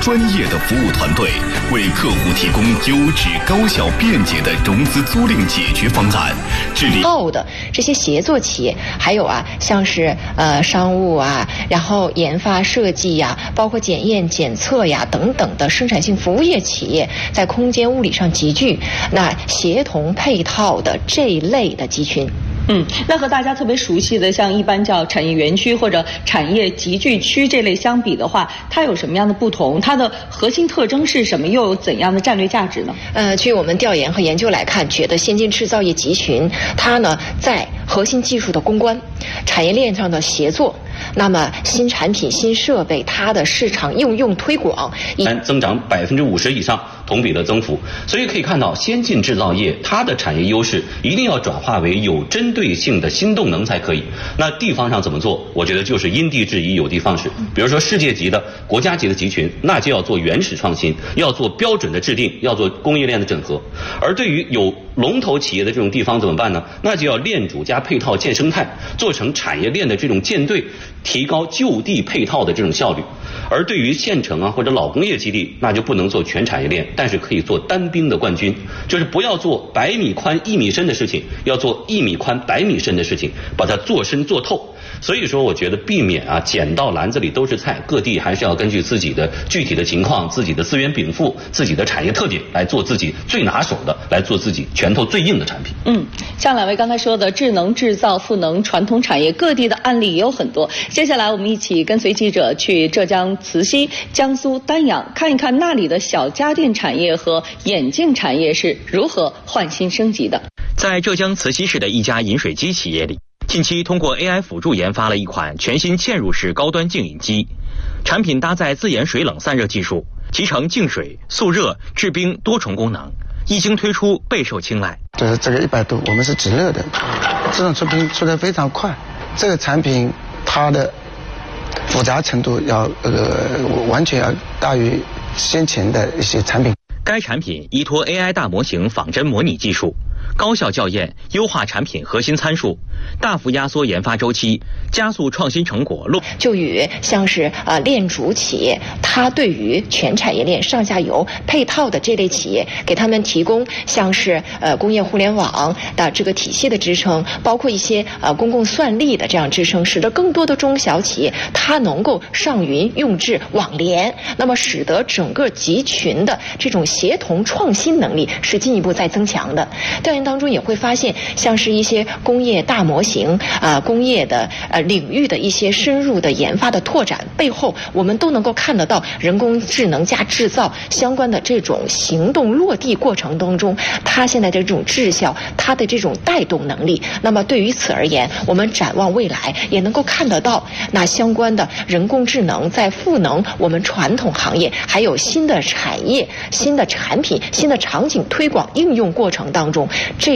专业的服务团队，为客户提供优质、高效、便捷的融资租赁解决方案，致力的这些协作企业，还有像是商务然后研发设计包括检验检测等等的生产性服务业企业，在空间物理上集聚，那协同配套的这一类的集群。 那和大家特别熟悉的像一般叫产业园区或者产业集聚区这类相比的话，它有什么样的不同？它的核心特征是什么？又有怎样的战略价值呢？ 据我们调研和研究来看，觉得先进制造业集群它呢在核心技术的攻关、产业链上的协作，那么新产品、新设备它的市场应用推广增长50%以上同比的增幅，所以可以看到先进制造业它的产业优势一定要转化为有针对性的新动能才可以。那地方上怎么做？我觉得就是因地制宜、有的放矢。比如说世界级的、国家级的集群，那就要做原始创新，要做标准的制定，要做供应链的整合。而对于有龙头企业的这种地方怎么办呢？那就要链主加配套建生态，做成产业链的这种舰队，提高就地配套的这种效率。而对于县城或者老工业基地，那就不能做全产业链，但是可以做单兵的冠军，就是不要做100米宽1米深的事情，要做1米宽100米深的事情，把它做深做透。所以说我觉得避免捡到篮子里都是菜，各地还是要根据自己的具体的情况、自己的资源禀赋、自己的产业特点来做自己最拿手的，来做自己拳头最硬的产品。 像两位刚才说的智能制造、赋能传统产业，各地的案例也有很多。接下来我们一起跟随记者去浙江慈溪、江苏丹阳，看一看那里的小家电产业和眼镜产业是如何换新升级的。 在浙江慈溪市的一家饮水机企业里，近期通过 AI 辅助研发了一款全新嵌入式高端净饮机，产品搭载自研水冷散热技术，集成净水、速热、制冰多重功能，一经推出备受青睐。 就是这个100度，我们是直热的，这种出冰出得非常快。这个产品它的复杂程度完全要大于先前的一些产品。 该产品依托 AI 大模型仿真模拟技术，高效校验，优化产品核心参数，大幅压缩研发周期，加速创新成果。 就与像是链主企业，它对于全产业链上下游配套的这类企业，给他们提供像是工业互联网的这个体系的支撑，包括一些公共算力的这样支撑，使得更多的中小企业它能够上云用智网联，那么使得整个集群的这种协同创新能力是进一步在增强的。调研当中也会发现，像是一些工业大模型工业的领域的一些深入的研发的拓展背后，我们都能够看得到人工智能加制造相关的这种行动落地过程当中，它现在的这种质效，它的这种带动能力。那么对于此而言，我们展望未来也能够看得到，那相关的人工智能在赋能我们传统行业，还有新的产业、新的产品、新的场景推广应用过程当中，这